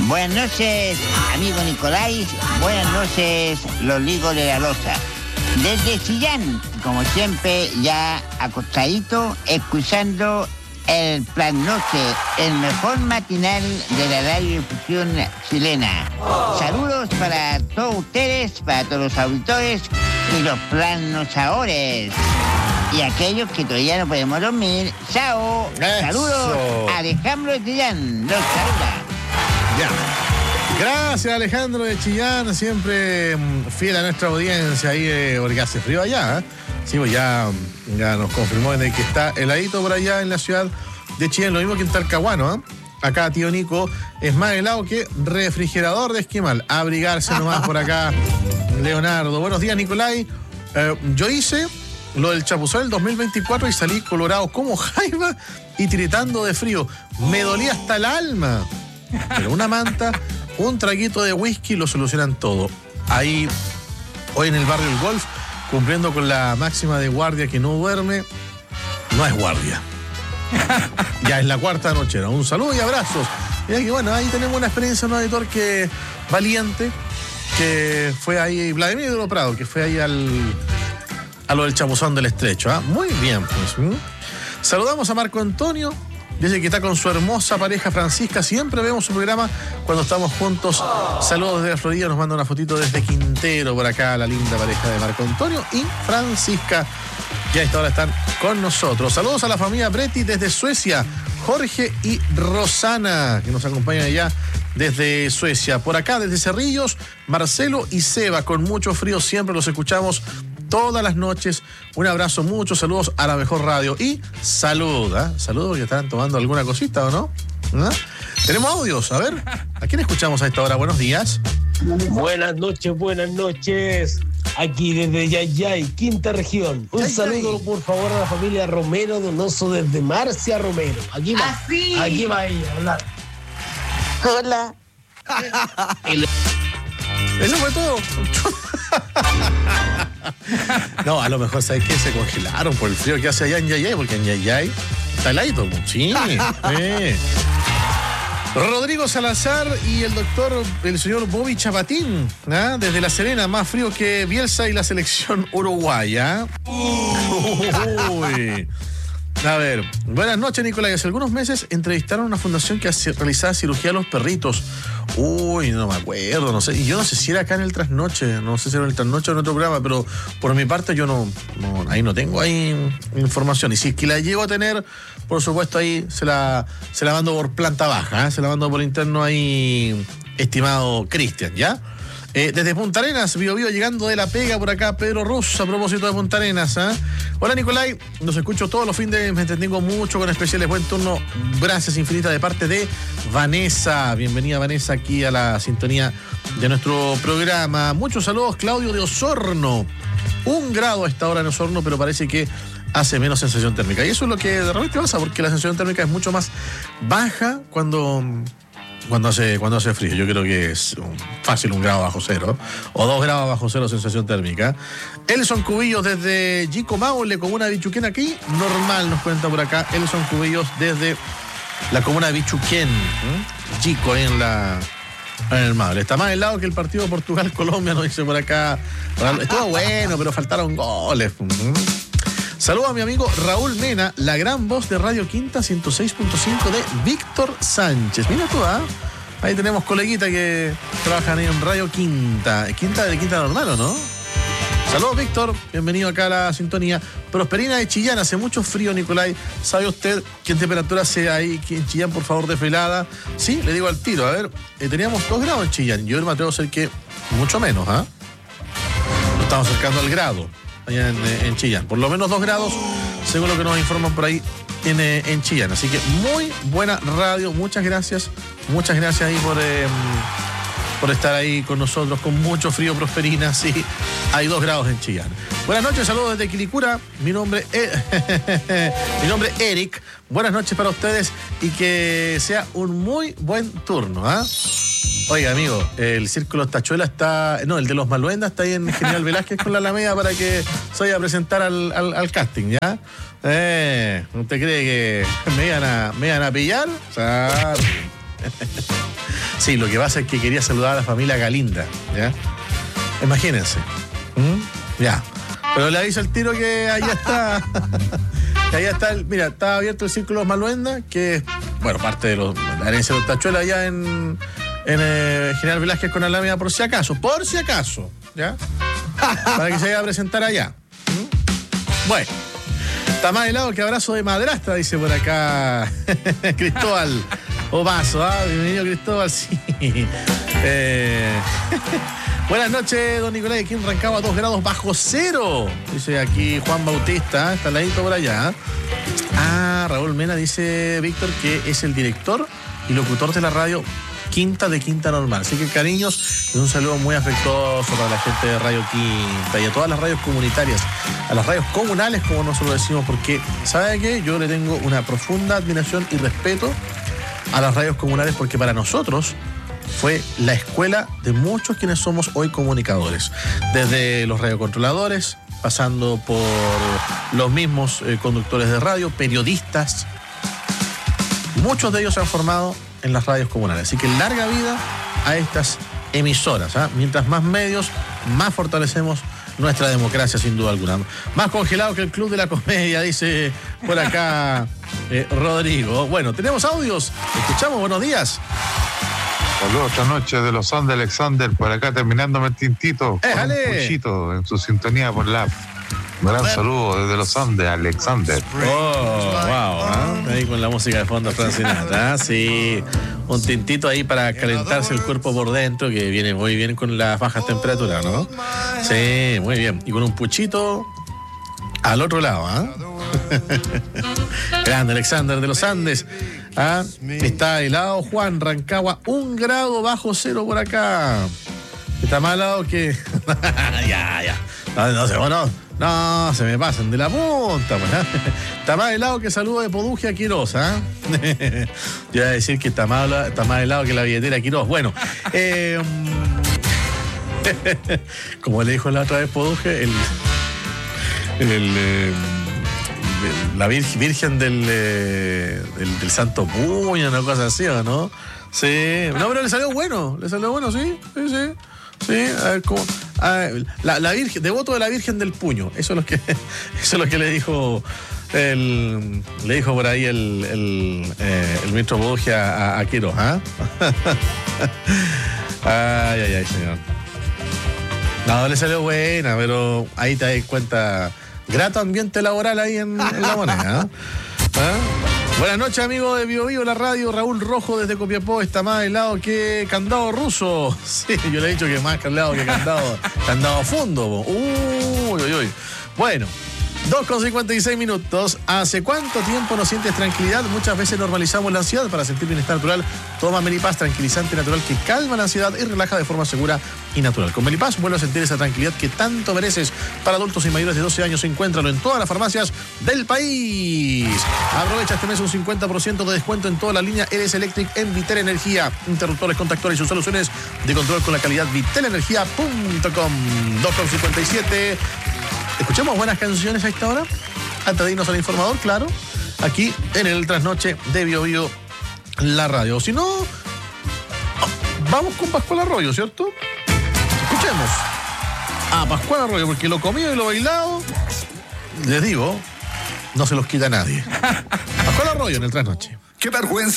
Buenas noches, amigo Nicolai. Buenas noches, los ligos de la loza. Desde Chillán, como siempre, ya acostadito, escuchando el Plan Noche, el mejor matinal de la radiodifusión chilena. Saludos para todos ustedes, para todos los auditores y los plannochadores. Y aquellos que todavía no podemos dormir. ¡Chao! Eso. Saludos, Alejandro de Chillán. Los saluda. Ya. Gracias, Alejandro de Chillán, siempre fiel a nuestra audiencia ahí, porque hace frío allá. Sí, pues ya nos confirmó de que está heladito por allá en la ciudad de Chillán, lo mismo que en Talcahuano, ¿eh? Acá, tío Nico, es más helado que refrigerador de esquimal. Abrigarse nomás por acá, Leonardo. Buenos días, Nicolai. Yo hice lo del Chapuzón del 2024 y salí colorado como jaiba y tiritando de frío. Me dolía hasta el alma. Pero una manta, un traguito de whisky lo solucionan todo. Ahí, hoy en el barrio El Golf, cumpliendo con la máxima de guardia que no duerme, no es guardia. Ya es la cuarta nochera. Un saludo y abrazos. Y que bueno, ahí tenemos una experiencia de un auditor que valiente, que fue ahí, Vladimir de lo Prado, que fue ahí a lo del Chapuzón del Estrecho. ¿Ah? Muy bien, pues. Saludamos a Marco Antonio. Dice que está con su hermosa pareja Francisca. Siempre vemos su programa cuando estamos juntos. Saludos desde la Florida. Nos manda una fotito desde Quintero por acá, la linda pareja de Marco Antonio y Francisca, que a esta hora están con nosotros. Saludos a la familia Bretti desde Suecia. Jorge y Rosana, que nos acompañan allá desde Suecia. Por acá, desde Cerrillos, Marcelo y Seba, con mucho frío. Siempre los escuchamos todas las noches. Un abrazo, muchos saludos a la mejor radio. Y salud, ¿eh? Saludos que están tomando alguna cosita, ¿o no? ¿Ah? Tenemos audios, a ver. ¿A quién escuchamos a esta hora? Buenos días. Buenas noches. Aquí desde Yayay, quinta región. Un saludo, por favor, a la familia Romero Donoso desde Marcia Romero. Aquí va ella a hablar. Hola. Eso fue todo. No, a lo mejor, ¿sabes qué? Se congelaron por el frío que hace allá en Yayay, porque en Yayay está heladito. Sí. Rodrigo Salazar y el señor Bobby Chapatín, ¿ah? Desde La Serena, más frío que Bielsa y la selección uruguaya. Uy. A ver, buenas noches, Nicolai. Hace algunos meses entrevistaron a una fundación que realizaba cirugía a los perritos. Uy, no me acuerdo, no sé. Y yo no sé si era acá en el Trasnoche, no sé si era en el Trasnoche o en otro programa, pero por mi parte yo no tengo ahí información. Y si es que la llego a tener, por supuesto ahí se la mando por planta baja, ¿eh? Se la mando por interno ahí, estimado Cristian, ¿ya? Desde Punta Arenas, Bio llegando de La Pega por acá, Pedro Ruz, a propósito de Punta Arenas, ¿eh? Hola, Nicolai, los escucho todos los fines, me entretengo mucho con especiales, buen turno, gracias infinitas de parte de Vanessa. Bienvenida, Vanessa, aquí a la sintonía de nuestro programa. Muchos saludos, Claudio de Osorno. 1 grado a esta hora en Osorno, pero parece que hace menos sensación térmica. Y eso es lo que de repente pasa, porque la sensación térmica es mucho más baja cuando hace frío. Yo creo que es fácil 1 grado bajo cero o 2 grados bajo cero sensación térmica. Elson Cubillos desde Yico Maule, comuna de Bichuquén, aquí normal, nos cuenta por acá Elson Cubillos desde la comuna de Bichuquén, Yico ahí en el Maule. Está más helado que el partido Portugal-Colombia, nos dice por acá. Estuvo bueno, pero faltaron goles. Saludos a mi amigo Raúl Mena, la gran voz de Radio Quinta 106.5 de Víctor Sánchez. Mira tú, ¿ah? Ahí tenemos coleguita que trabajan ahí en Radio Quinta. ¿Quinta de Quinta Normal o no? Saludos, Víctor. Bienvenido acá a la sintonía. Prosperina de Chillán, hace mucho frío, Nicolai. ¿Sabe usted qué temperatura hace ahí en Chillán, por favor, desvelada? Sí, le digo al tiro. A ver, teníamos 2 grados en Chillán. Yo me atrevo a decir que mucho menos, ¿ah? Nos estamos acercando al grado allá en Chillán. Por lo menos 2 grados, según lo que nos informan por ahí en Chillán. Así que muy buena radio. Muchas gracias ahí por estar ahí con nosotros. Con mucho frío, Prosperina. Sí, hay 2 grados en Chillán. Buenas noches, saludos desde Quilicura. Mi nombre es Eric. Buenas noches para ustedes y que sea un muy buen turno, ¿ah? Oiga, amigo, el Círculo Tachuela está... No, el de los Maluendas está ahí en General Velázquez con la Alameda para que se vaya a presentar al casting, ¿ya? ¿Usted cree que me iban a pillar? O sea... Sí, lo que pasa es que quería saludar a la familia Galinda, ¿ya? Imagínense. Ya. Pero le aviso al tiro que allá está. Que allá está, mira, está abierto el Círculo Maluenda, que es, bueno, parte de la herencia de los Tachuelas allá en General Velázquez con Alameda, por si acaso, ¿ya? Para que se vaya a presentar allá. Bueno, está más helado que abrazo de madrastra, dice por acá Cristóbal Opaso, bienvenido Cristóbal, sí. Buenas noches, don Nicolás, aquí en Rancagua 2 grados bajo cero, dice aquí Juan Bautista, está al ladito por allá. Raúl Mena dice Víctor que es el director y locutor de la radio Quinta de Quinta Normal. Así que cariños, un saludo muy afectuoso para la gente de Radio Quinta y a todas las radios comunitarias, a las radios comunales, como nosotros decimos, porque ¿sabe qué? Yo le tengo una profunda admiración y respeto a las radios comunales, porque para nosotros fue la escuela de muchos quienes somos hoy comunicadores, desde los radiocontroladores, pasando por los mismos conductores de radio, periodistas. Muchos de ellos se han formado en las radios comunales, así que larga vida a estas emisoras, ¿eh? Mientras más medios, más fortalecemos nuestra democracia, sin duda alguna. Más congelado que el Club de la Comedia, dice por acá Rodrigo. Bueno, tenemos audios, escuchamos, buenos días. Saludos esta noche de los Andes, Alexander, por acá terminándome el tintito. Con un puchito en su sintonía por la... Un gran saludo desde los Andes, Alexander. Wow, ahí con la música de fondo Frank Sinatra, sí. Un tintito ahí para calentarse el cuerpo por dentro, que viene muy bien con las bajas temperaturas, ¿no? Sí, muy bien. Y con un puchito al otro lado, Grande Alexander de los Andes. Está helado Juan, Rancagua, 1 grado bajo cero por acá. Está más helado que... ya. No, se me pasan de la punta, pues. Está más helado que saludo de Poduje a Quirós, Yo iba a decir que está más helado que la billetera a Quirós. Bueno, como le dijo la otra vez Poduje, la Virgen del Santo Puño, una cosa así, ¿o no? Sí. No, pero le salió bueno, sí. Sí, a ver cómo. La Virgen, devoto de la Virgen del Puño. Eso es lo que le dijo por ahí el ministro Poduje a Quirós, Ay, señor. No, le salió buena, pero ahí te das cuenta. Grato ambiente laboral ahí en La Moneda. Buenas noches, amigos de Bio Bio, la radio. Raúl Rojo desde Copiapó. Está más helado que candado ruso. Sí, yo le he dicho que más helado que candado fondo. Uy. Bueno, 2:56. ¿Hace cuánto tiempo no sientes tranquilidad? Muchas veces normalizamos la ansiedad. Para sentir bienestar natural, toma Melipaz, tranquilizante natural que calma la ansiedad y relaja de forma segura y natural. Con Melipaz vuelve a sentir esa tranquilidad que tanto mereces. Para adultos y mayores de 12 años, encuéntralo en todas las farmacias del país. Aprovecha este mes un 50% de descuento en toda la línea Eres Electric en Vitel Energía. Interruptores, contactores y sus soluciones de control con la calidad vitelenergia.com. 2:57. Escuchemos buenas canciones a esta hora, antes de irnos al informador, claro, aquí en el Trasnoche de Bio Bio, la radio. O si no, vamos con Pascual Arroyo, ¿cierto? Escuchemos a Pascual Arroyo, porque lo comido y lo bailado, les digo, no se los quita nadie. Pascual Arroyo en el Trasnoche. ¡Qué vergüenza!